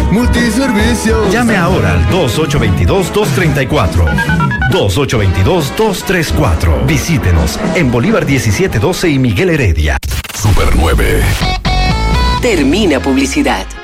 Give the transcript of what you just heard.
Multiservicios. Llame ahora al 2822-234. 2822-234. Visítenos en Bolívar 1712 y Miguel Heredia. Super 9. Termina publicidad.